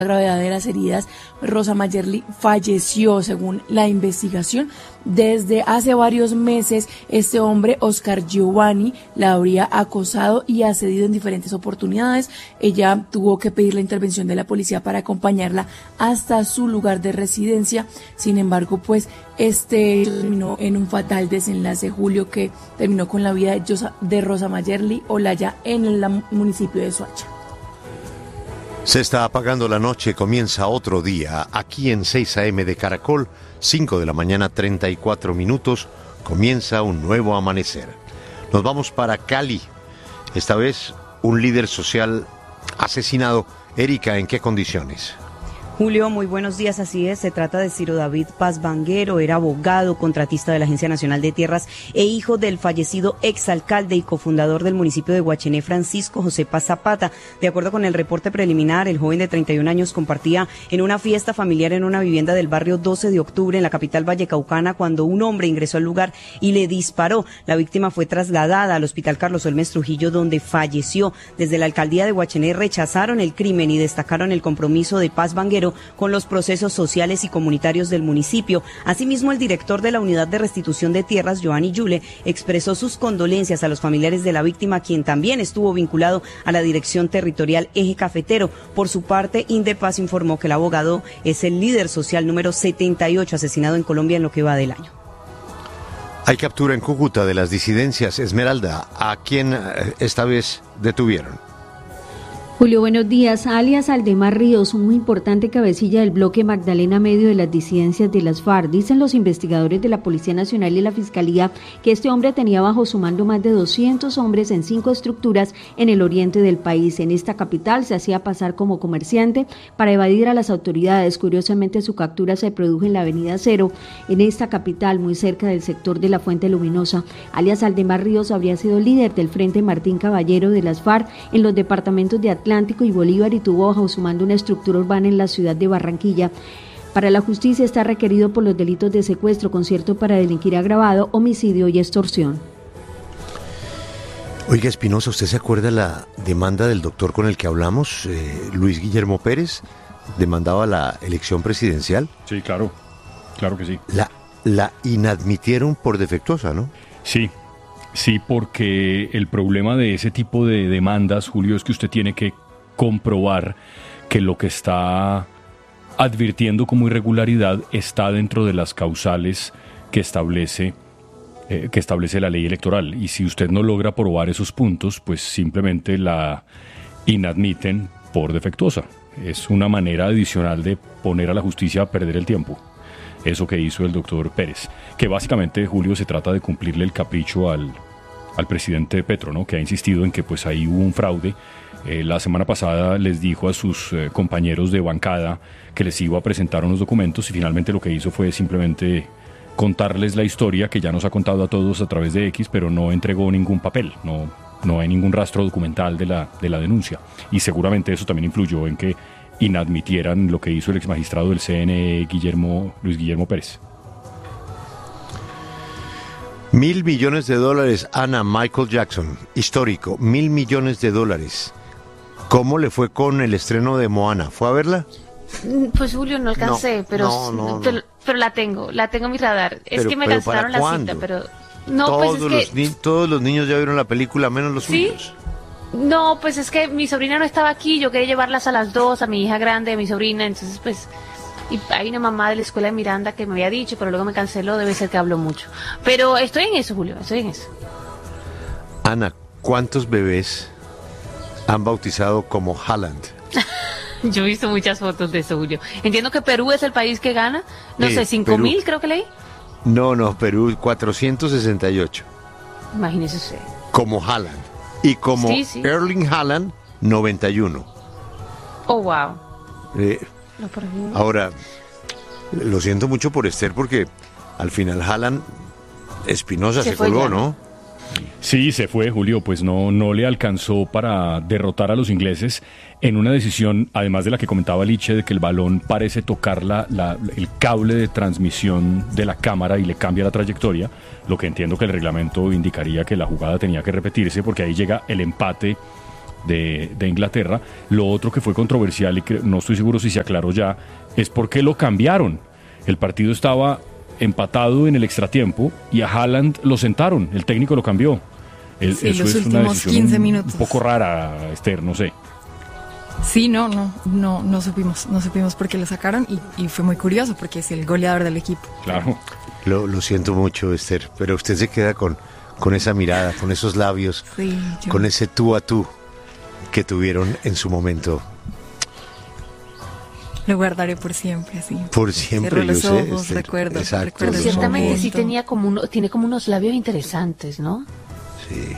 gravedad de las heridas, Rosa Mayerly falleció según la investigación. Desde hace varios meses, este hombre, Oscar Giovanni, la habría acosado y asedido en diferentes oportunidades. Ella tuvo que pedir la intervención de la policía para acompañarla hasta su lugar de residencia. Sin embargo, pues este terminó en un fatal desenlace, Julio, que terminó con la vida de Rosa Mayerly Olaya en el municipio de Soacha. Se está apagando la noche, comienza otro día. Aquí en 6 a.m. de Caracol, 5 de la mañana, 34 minutos, comienza un nuevo amanecer. Nos vamos para Cali. Esta vez, un líder social asesinado. Erika, ¿en qué condiciones? Julio, muy buenos días, así es, se trata de Ciro David Paz Vanguero, era abogado, contratista de la Agencia Nacional de Tierras e hijo del fallecido exalcalde y cofundador del municipio de Guachené, Francisco José Paz Zapata. De acuerdo con el reporte preliminar, el joven de 31 años compartía en una fiesta familiar en una vivienda del barrio 12 de octubre en la capital vallecaucana cuando un hombre ingresó al lugar y le disparó. La víctima fue trasladada al Hospital Carlos Olmes Trujillo, donde falleció. Desde la alcaldía de Guachené rechazaron el crimen y destacaron el compromiso de Paz Vanguero con los procesos sociales y comunitarios del municipio. Asimismo, el director de la Unidad de Restitución de Tierras, Giovanni Yule, expresó sus condolencias a los familiares de la víctima, quien también estuvo vinculado a la Dirección Territorial Eje Cafetero. Por su parte, Indepaz informó que el abogado es el líder social número 78 asesinado en Colombia en lo que va del año. Hay captura en Cúcuta de las disidencias. Esmeralda, ¿a quién esta vez detuvieron? Julio, buenos días. Alias Aldemar Ríos, un muy importante cabecilla del bloque Magdalena Medio de las disidencias de las FARC. Dicen los investigadores de la Policía Nacional y la Fiscalía que este hombre tenía bajo su mando más de 200 hombres en 5 estructuras en el oriente del país. En esta capital se hacía pasar como comerciante para evadir a las autoridades. Curiosamente, su captura se produjo en la Avenida Cero, en esta capital, muy cerca del sector de la Fuente Luminosa. Alias Aldemar Ríos habría sido líder del Frente Martín Caballero de las FARC en los departamentos de Atlántico y Bolívar y tuvo bajo su mando una estructura urbana en la ciudad de Barranquilla. Para la justicia está requerido por los delitos de secuestro, concierto para delinquir agravado, homicidio y extorsión. Oiga, Espinosa, ¿usted se acuerda la demanda del doctor con el que hablamos, Luis Guillermo Pérez? Demandaba la elección presidencial. Sí, claro que sí. La inadmitieron por defectuosa, ¿no? Sí, porque el problema de ese tipo de demandas, Julio, es que usted tiene que comprobar que lo que está advirtiendo como irregularidad está dentro de las causales que establece la ley electoral. Y si usted no logra probar esos puntos, pues simplemente la inadmiten por defectuosa. Es una manera adicional de poner a la justicia a perder el tiempo. Eso que hizo el doctor Pérez, que básicamente, Julio, se trata de cumplirle el capricho al presidente Petro, ¿no? Que ha insistido en que pues ahí hubo un fraude. La semana pasada les dijo a sus compañeros de bancada que les iba a presentar unos documentos y finalmente lo que hizo fue simplemente contarles la historia que ya nos ha contado a todos a través de X, pero no entregó ningún papel, no hay ningún rastro documental de la denuncia. Y seguramente eso también influyó en que inadmitieran lo que hizo el exmagistrado del CNE, Luis Guillermo Pérez. $1.000 millones, Ana. Michael Jackson, histórico, $1.000 millones. ¿Cómo le fue con el estreno de Moana? ¿Fue a verla? Pues Julio, no alcancé, pero la tengo en mi radar. Es que me gastaron la cita, pero... No, Todos los niños ya vieron la película, menos los suyos. No, pues es que mi sobrina no estaba aquí, yo quería llevarlas a las 2, a mi hija grande, a mi sobrina, entonces pues... Y hay una mamá de la escuela de Miranda que me había dicho, pero luego me canceló, debe ser que hablo mucho. Pero estoy en eso, Julio, estoy en eso. Ana, ¿cuántos bebés han bautizado como Haaland? Yo he visto muchas fotos de eso, Julio. Entiendo que Perú es el país que gana, no sé, 5.000 creo que leí. No, Perú 468. Imagínese usted. Como Haaland. Y como Erling Haaland, 91. Oh, wow. Ahora, lo siento mucho por Esther porque al final Haaland, Espinosa se colgó, ¿no? Sí, se fue, Julio, pues no le alcanzó para derrotar a los ingleses en una decisión, además de la que comentaba Liche, de que el balón parece tocar el cable de transmisión de la cámara y le cambia la trayectoria, lo que entiendo que el reglamento indicaría que la jugada tenía que repetirse porque ahí llega el empate de Inglaterra. Lo otro que fue controversial y que no estoy seguro si se aclaró ya, es por qué lo cambiaron. El partido estaba empatado en el extratiempo y a Haaland lo sentaron, el técnico lo cambió. Sí, eso los es una últimos decisión 15 minutos. un poco rara, Esther, no sé. Sí, no supimos por qué lo sacaron y fue muy curioso porque es el goleador del equipo. Claro. Lo siento mucho, Esther, pero usted se queda con esa mirada, con esos labios, Sí, con ese tú a tú que tuvieron en su momento. lo guardaré por siempre, así. Por siempre, Cierro yo los sé. ojos, Esther, recuerdo exacto, ese los Ciertamente ojos. sí tiene como unos labios interesantes, ¿no? Sí.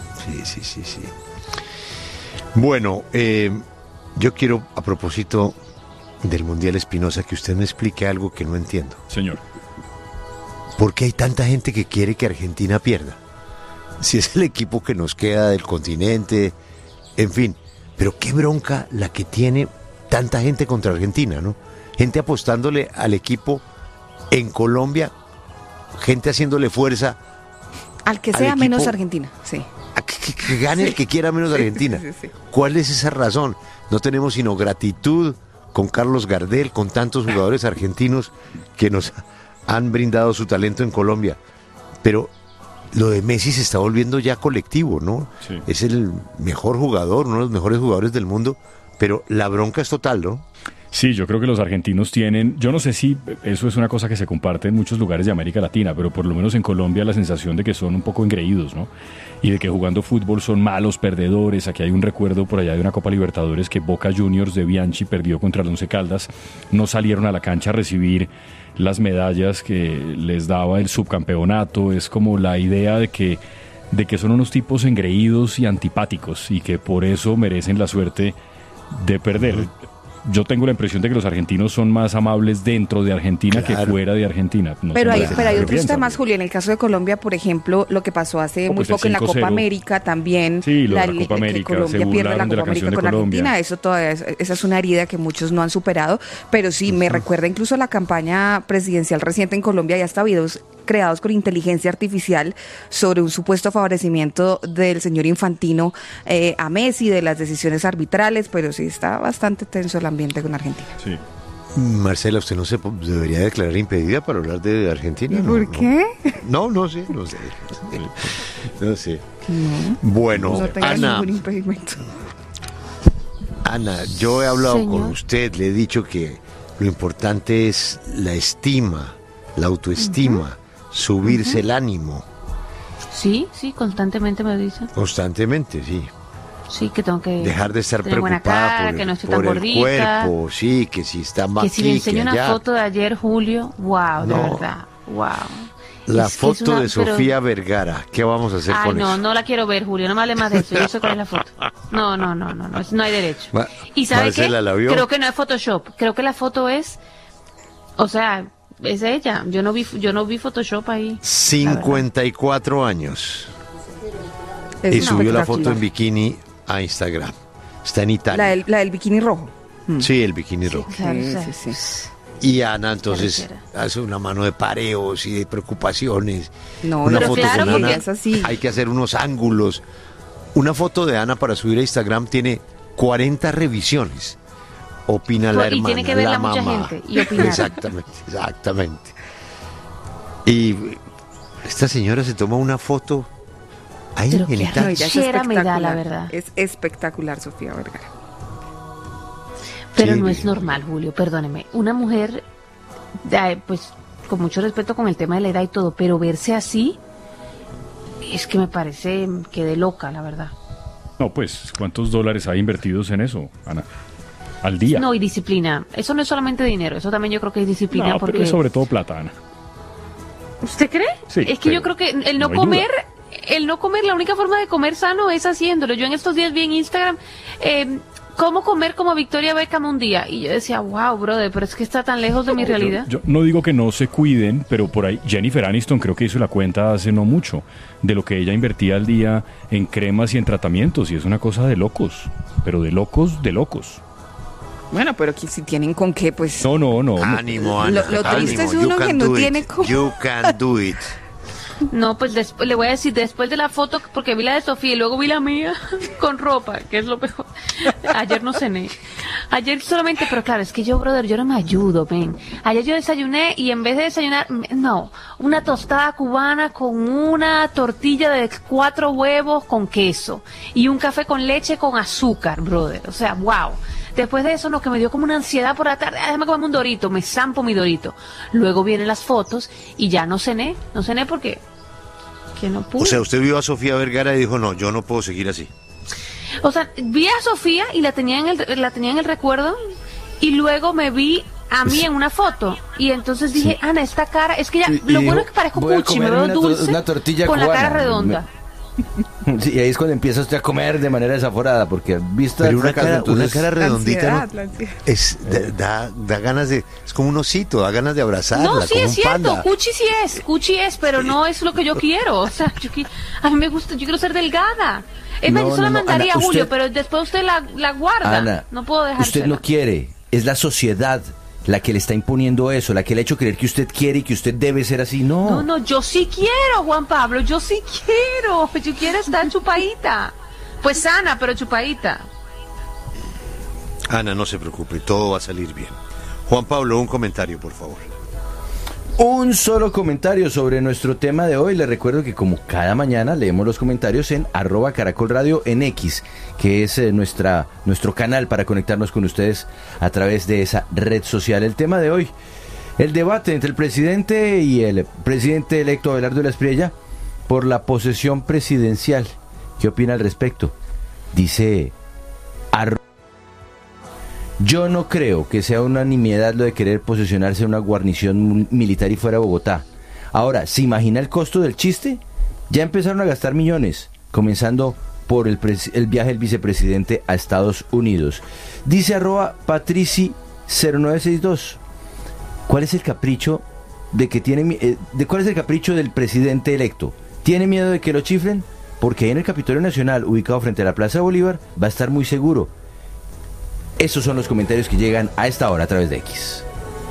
Bueno, yo quiero, a propósito del Mundial Espinosa, que usted me explique algo que no entiendo. Señor. ¿Por qué hay tanta gente que quiere que Argentina pierda? Si es el equipo que nos queda del continente, en fin. Pero qué bronca la que tiene tanta gente contra Argentina, ¿no? Gente apostándole al equipo en Colombia, gente haciéndole fuerza Al que al sea menos equipo. Argentina, sí. a que gane el que quiera menos Argentina. sí. ¿Cuál es esa razón? No tenemos sino gratitud con Carlos Gardel, con tantos jugadores argentinos que nos han brindado su talento en Colombia. Pero lo de Messi se está volviendo ya colectivo, ¿no? Sí. Es el mejor jugador, uno de los mejores jugadores del mundo, pero la bronca es total, ¿no? Sí, yo creo que los argentinos tienen, yo no sé si eso es una cosa que se comparte en muchos lugares de América Latina, pero por lo menos en Colombia la sensación de que son un poco engreídos, ¿no? Y de que jugando fútbol son malos perdedores. Aquí hay un recuerdo por allá de una Copa Libertadores que Boca Juniors de Bianchi perdió contra el Once Caldas, no salieron a la cancha a recibir las medallas que les daba el subcampeonato. Es como la idea de que son unos tipos engreídos y antipáticos y que por eso merecen la suerte de perder. Yo tengo la impresión de que los argentinos son más amables dentro de Argentina que Claro. fuera de Argentina. No Pero sé hay, ustedes pero hay qué otros piensan. temas, Julio. En el caso de Colombia, por ejemplo, lo que pasó hace Oh, muy pues el poco en la 5-0. Copa América también. Sí, lo de la Copa que América, se Colombia pierde la burlaron de la Copa América canción de con Colombia. Argentina. Eso todavía esa es una herida que muchos no han superado. Pero sí, me recuerda incluso la campaña presidencial reciente en Colombia y hasta videos creados con inteligencia artificial sobre un supuesto favorecimiento del señor Infantino a Messi, de las decisiones arbitrales. Pero sí, está bastante tenso el ambiente con Argentina. Sí. Marcela, ¿usted no se debería declarar impedida para hablar de Argentina? ¿No? ¿Por qué? No sé. No sé. Bueno, No tengo Ana, ningún impedimento. Ana, yo he hablado Señor. con usted, le he dicho que lo importante es la estima, la autoestima, subirse el ánimo Sí, constantemente me dicen. constantemente, sí. Sí, que tengo que Dejar de estar tener buena preocupada cara, por, que no estoy por tan el gordita. cuerpo, sí, que si está más Que si le aquí, enseño que una allá. foto de ayer, Julio, wow, de No. verdad, wow. La Es que es foto una- de pero- Sofía Vergara, ¿qué vamos a hacer Ay, con no, eso? no la quiero ver, Julio, no me hable más de eso, yo sé cuál es la foto. No, no hay derecho. ¿Y sabe qué? Marcela, ¿la vio? Creo que no es Photoshop, creo que la foto es, o sea, es ella, yo no vi Photoshop ahí. 54 años. Es Y subió la espectacular. foto en bikini a Instagram. Está en Italia. La del bikini rojo. Sí, el bikini rojo. Claro, Sí, o sea, sí, sí. Y Ana entonces Carretera. hace una mano de pareos y de preocupaciones. No, Una pero foto claro, con porque Ana, es así. hay que hacer unos ángulos. Una foto de Ana para subir a Instagram tiene 40 revisiones. Opina la Y hermana, tiene que verla la mucha mamá. gente y opinar. Exactamente. Y esta señora se toma una foto ahí Pero en qué Italia. No, ella es Chera me da, la espectacular. verdad. Es espectacular, Sofía Vergara. Pero Sí, no es bien. normal, Julio, perdóneme. Una mujer, pues, con mucho respeto con el tema de la edad y todo, pero verse así, es que me parece que de loca, la verdad. No, pues, ¿cuántos dólares hay invertidos en eso, Ana? Al día. No, y disciplina. Eso no es solamente dinero, eso también yo creo que es disciplina. No, porque pero es sobre todo plata, Ana. ¿Usted cree? Sí, Es que yo pero creo que no hay el no comer, la única forma de comer sano es haciéndolo. Yo en estos días vi en Instagram cómo comer como Victoria Beckham un día. Y yo decía, wow, brother, pero es que está tan lejos de mi realidad. Yo no digo que no se cuiden, pero por ahí Jennifer Aniston creo que hizo la cuenta hace no mucho de lo que ella invertía al día en cremas y en tratamientos, y es una cosa de locos, pero de locos, de locos. Bueno, pero que si tienen con qué, pues... No. Ánimo, Ana. Lo triste ánimo. es uno You que can no do tiene it. cómo. You can do it. No, pues le voy a decir, después de la foto, porque vi la de Sofía y luego vi la mía con ropa, que es lo peor. Ayer no cené. Ayer solamente, pero claro, es que yo, brother, yo no me ayudo, ven. Ayer yo desayuné y en vez de desayunar, no, una tostada cubana con una tortilla de 4 huevos con queso y un café con leche con azúcar, brother. O sea, wow. Después de eso, lo que me dio como una ansiedad por la tarde, déjame comerme un dorito, me zampo mi dorito. Luego vienen las fotos y ya no cené porque que no pude. O sea, usted vio a Sofía Vergara y dijo, no, yo no puedo seguir así. O sea, vi a Sofía y la tenía en el recuerdo y luego me vi a mí en una foto y entonces dije, Ana, esta cara, es que ya, lo bueno es que parezco cuchi, me veo dulce una tortilla con cubana. La cara redonda. Sí, y ahí es cuando empieza usted a comer de manera desaforada, porque vista pero una cara redondita, la ansiedad. Es, da ganas de, es como un osito, da ganas de abrazarla. No, sí como es un cierto, panda. cuchi es, pero no es lo que yo quiero. O sea, a mí me gusta, yo quiero ser delgada. Es más, yo se la mandaría Ana, a Julio, pero después usted la guarda. Ana, no puedo dejársela. Usted no quiere, es la sociedad la que le está imponiendo eso, la que le ha hecho creer que usted quiere y que usted debe ser así. No, yo sí quiero, Juan Pablo, yo sí quiero. Yo quiero estar chupadita. Pues sana, pero chupadita. Ana, no se preocupe, todo va a salir bien. Juan Pablo, un comentario, por favor. Un solo comentario sobre nuestro tema de hoy. Les recuerdo que como cada mañana leemos los comentarios en @caracolradio en X, que es nuestro canal para conectarnos con ustedes a través de esa red social. El tema de hoy, el debate entre el presidente y el presidente electo Abelardo de la Espriella por la posesión presidencial. ¿Qué opina al respecto? Dice yo no creo que sea una nimiedad lo de querer posesionarse una guarnición militar y fuera de Bogotá. Ahora, ¿se imagina el costo del chiste? Ya empezaron a gastar millones, comenzando por el viaje del vicepresidente a Estados Unidos. Dice @patrici0962. ¿Cuál es el capricho cuál es el capricho del presidente electo? ¿Tiene miedo de que lo chiflen? Porque ahí en el Capitolio Nacional, ubicado frente a la Plaza de Bolívar, va a estar muy seguro. Esos son los comentarios que llegan a esta hora a través de X.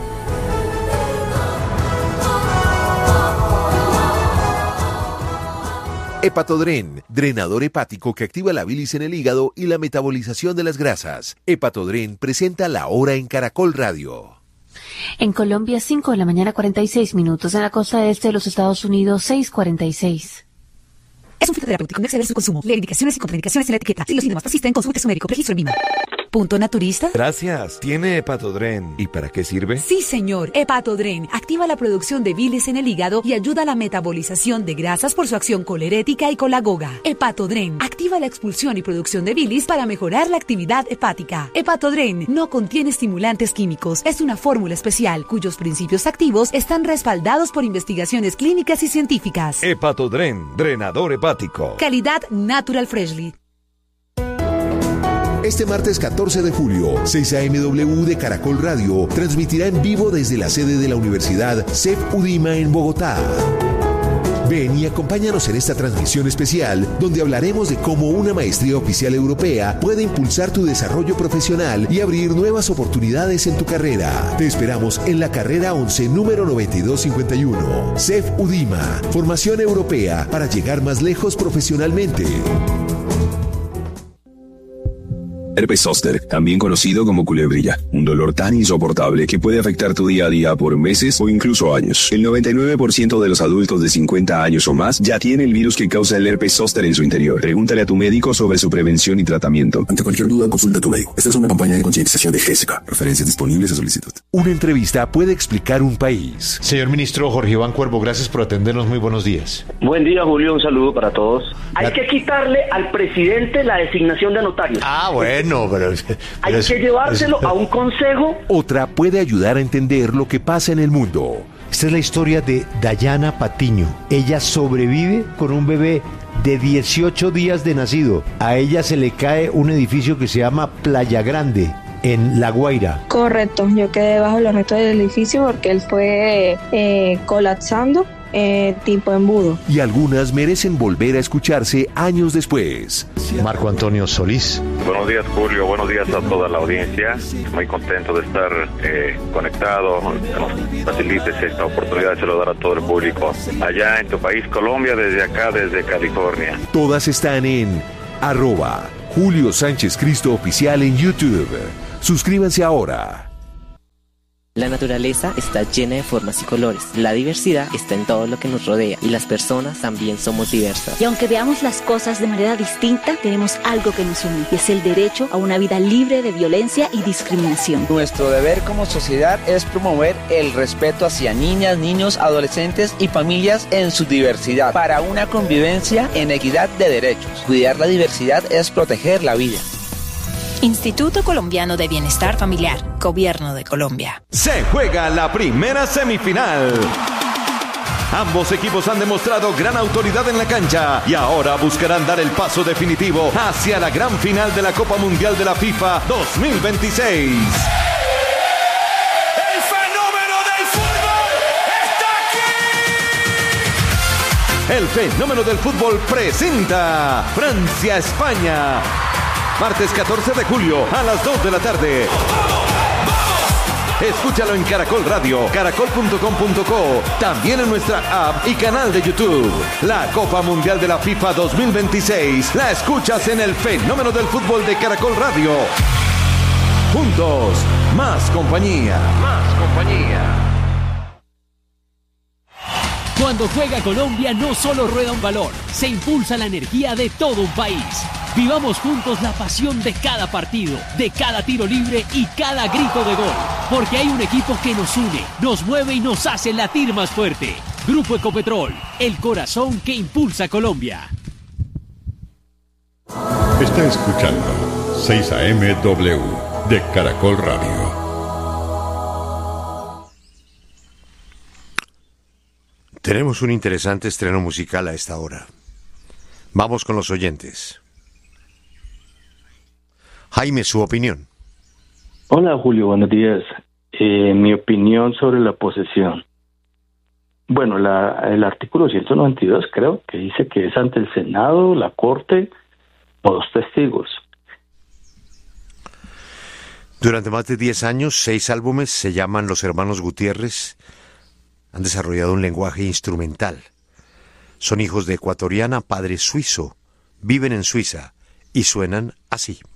Hepatodren, drenador hepático que activa la bilis en el hígado y la metabolización de las grasas. Hepatodren presenta La Hora en Caracol Radio. En Colombia, 5 de la mañana, 46 minutos. En la costa este de los Estados Unidos, 6:46. Es un fitoterapéutico, no exceder su consumo. Lee indicaciones y contraindicaciones en la etiqueta. Si los síntomas persisten, consulte a su médico. Registro en Lima. ¿Punto naturista? Gracias. ¿Tiene Hepatodren? ¿Y para qué sirve? Sí, señor. Hepatodren activa la producción de bilis en el hígado y ayuda a la metabolización de grasas por su acción colerética y colagoga. Hepatodren activa la expulsión y producción de bilis para mejorar la actividad hepática. Hepatodren no contiene estimulantes químicos. Es una fórmula especial cuyos principios activos están respaldados por investigaciones clínicas y científicas. Hepatodren, drenador hepático. Calidad Natural Freshly. Este martes 14 de julio, 6 AMW de Caracol Radio transmitirá en vivo desde la sede de la Universidad CEP UDIMA en Bogotá. Ven y acompáñanos en esta transmisión especial donde hablaremos de cómo una maestría oficial europea puede impulsar tu desarrollo profesional y abrir nuevas oportunidades en tu carrera. Te esperamos en la carrera 11 número 9251. CEP UDIMA, formación europea para llegar más lejos profesionalmente. Herpes zóster, también conocido como culebrilla, un dolor tan insoportable que puede afectar tu día a día por meses o incluso años. El 99% de los adultos de 50 años o más ya tiene el virus que causa el herpes zóster en su interior. Pregúntale a tu médico sobre su prevención y tratamiento. Ante cualquier duda, consulta a tu médico. Esta es una campaña de concientización de GESICA. Referencias disponibles a solicitud. Una entrevista puede explicar un país. Señor ministro Jorge Iván Cuervo, gracias por atendernos. Muy buenos días. Buen día, Julio. Un saludo para todos. Hay que quitarle al presidente la designación de notario. Bueno, pero hay que llevárselo a un consejo. Otra puede ayudar a entender lo que pasa en el mundo. Esta es la historia de Dayana Patiño. Ella sobrevive con un bebé de 18 días de nacido. A ella se le cae un edificio que se llama Playa Grande, en La Guaira. Correcto, yo quedé bajo los restos del edificio porque él fue colapsando tipo embudo. Y algunas merecen volver a escucharse años después. Marco Antonio Solís. Buenos días, Julio. Buenos días a toda la audiencia. Muy contento de estar conectado. Que nos facilites esta oportunidad de saludar a todo el público allá en tu país, Colombia, desde acá, desde California. Todas están en @Julio Sánchez Cristo Oficial en YouTube. Suscríbanse ahora. La naturaleza está llena de formas y colores. La diversidad está en todo lo que nos rodea y las personas también somos diversas. Y aunque veamos las cosas de manera distinta, tenemos algo que nos une y es el derecho a una vida libre de violencia y discriminación. Nuestro deber como sociedad es promover el respeto hacia niñas, niños, adolescentes y familias en su diversidad para una convivencia en equidad de derechos. Cuidar la diversidad es proteger la vida. Instituto Colombiano de Bienestar Familiar, Gobierno de Colombia. Se juega la primera semifinal. Ambos equipos han demostrado gran autoridad en la cancha y ahora buscarán dar el paso definitivo hacia la gran final de la Copa Mundial de la FIFA 2026. ¡El fenómeno del fútbol está aquí! El fenómeno del fútbol presenta Francia-España. Martes 14 de julio a las 2 de la tarde. Escúchalo en Caracol Radio, caracol.com.co, también en nuestra app y canal de YouTube. La Copa Mundial de la FIFA 2026 la escuchas en el fenómeno del fútbol de Caracol Radio. Juntos, más compañía. Más compañía. Cuando juega Colombia no solo rueda un balón, se impulsa la energía de todo un país. Vivamos juntos la pasión de cada partido, de cada tiro libre y cada grito de gol. Porque hay un equipo que nos une, nos mueve y nos hace latir más fuerte. Grupo Ecopetrol, el corazón que impulsa Colombia. Está escuchando 6 AM-W de Caracol Radio. Tenemos un interesante estreno musical a esta hora. Vamos con los oyentes. Jaime, su opinión. Hola, Julio, buenos días. Mi opinión sobre la posesión. Bueno, el artículo 192 creo que dice que es ante el Senado, la Corte o 2 testigos. Durante más de 10 años, 6 álbumes se llaman Los Hermanos Gutiérrez. Han desarrollado un lenguaje instrumental. Son hijos de ecuatoriana, padre suizo. Viven en Suiza y suenan así.